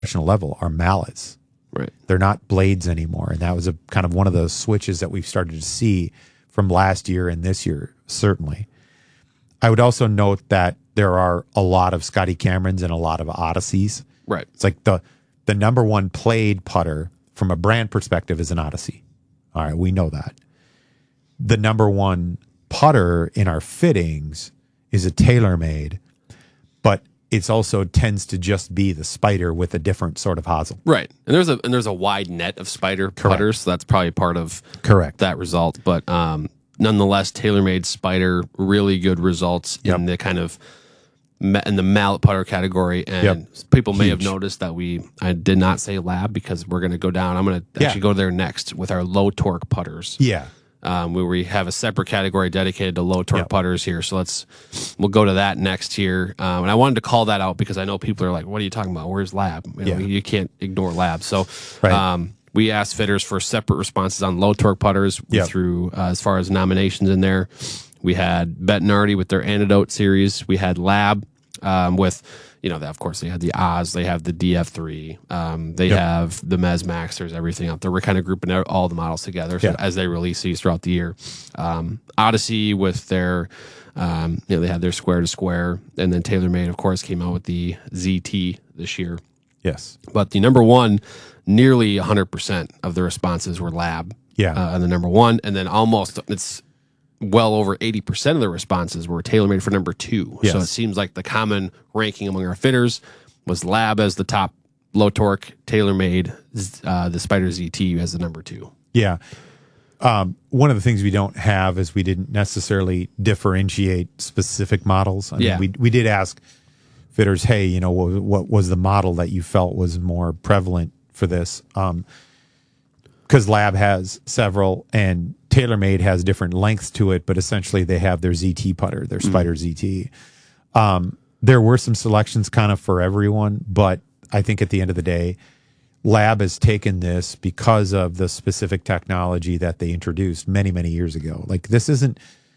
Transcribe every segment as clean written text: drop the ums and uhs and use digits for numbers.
professional level are mallets. Right. They're not blades anymore. And that was a kind of one of those switches that we've started to see from last year and this year, certainly. I would also note that there are a lot of Scotty Camerons and a lot of Odysseys. Right. It's like the number one played putter from a brand perspective is an Odyssey. All right, we know that. The number one putter in our fittings is a TaylorMade, but it's also tends to just be the Spider with a different sort of hosel. Right. And there's a wide net of Spider putters, so that's probably part of that result. But nonetheless, TaylorMade Spider, really good results in the kind of in the mallet putter category. And people may have noticed that I did not say lab because we're going to go down. I'm going to actually go there next with our low torque putters. Yeah. We have a separate category dedicated to low torque putters here. So we'll go to that next here. And I wanted to call that out because I know people are like, what are you talking about? Where's lab? You can't ignore lab. So, we asked fitters for separate responses on low torque putters. We threw, as far as nominations in there, we had Bettinardi with their Antidote series. We had lab, with, of course they had the Oz, they have the DF3, they have the Mez Max, there's everything out there. We're kind of grouping all the models together as they release these throughout the year. Odyssey with their, they had their square to square, and then TaylorMade, of course, came out with the ZT this year. Yes. But the number one, nearly 100% of the responses were lab. On the number one, and then it's well over 80% of the responses were TaylorMade for number two. Yes. So it seems like the common ranking among our fitters was lab as the top low torque, TaylorMade, the Spider ZT as the number two. Yeah. One of the things we don't have is we didn't necessarily differentiate specific models. I mean, we did ask fitters, hey, what was the model that you felt was more prevalent for this? Because lab has several and TaylorMade has different lengths to it, but essentially they have their ZT putter, their Spider ZT. There were some selections kind of for everyone, but I think at the end of the day, lab has taken this because of the specific technology that they introduced many, many years ago. Like this isn't,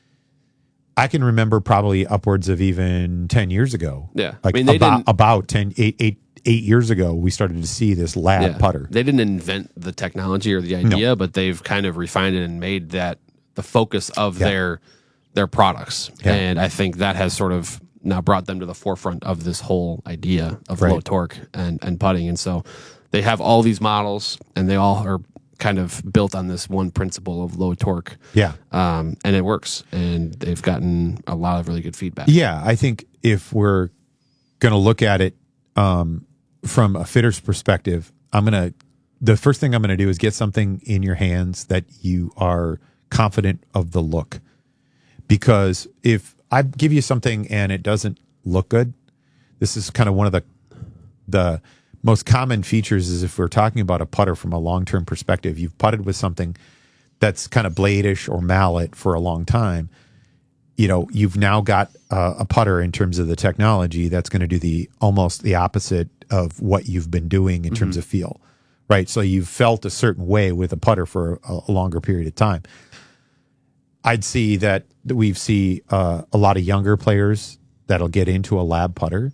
I can remember probably upwards of even 10 years ago. Yeah. Like about 8 years ago, we started to see this lab putter. They didn't invent the technology or the idea, but they've kind of refined it and made that the focus of their products. Yeah. And I think that has sort of now brought them to the forefront of this whole idea of low torque and putting. And so they have all these models, and they all are kind of built on this one principle of low torque. Yeah. And it works. And they've gotten a lot of really good feedback. Yeah. I think if we're going to look at it, from a fitter's perspective, the first thing I'm going to do is get something in your hands that you are confident of the look. Because if I give you something and it doesn't look good, this is kind of one of the most common features is if we're talking about a putter from a long-term perspective, you've putted with something that's kind of blade-ish or mallet for a long time. You've now got a putter in terms of the technology that's going to do almost the opposite of what you've been doing in terms of feel, right? So you've felt a certain way with a putter for a longer period of time. I'd see that we see a lot of younger players that'll get into a lab putter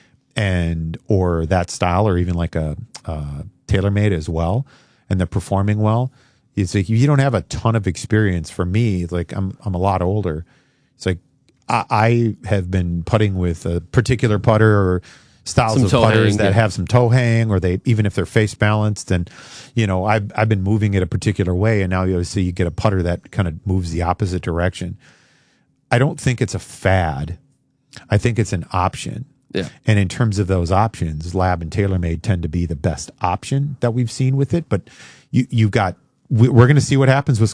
or that style, or even like a TaylorMade as well, and they're performing well. It's like you don't have a ton of experience. For me, like I'm a lot older. It's like I have been putting with a particular putter or styles of putters that have some toe hang, or even if they're face balanced, and I've been moving it a particular way, and now you get a putter that kind of moves the opposite direction. I don't think it's a fad. I think it's an option. Yeah. And in terms of those options, lab and TaylorMade tend to be the best option that we've seen with it. But we're going to see what happens with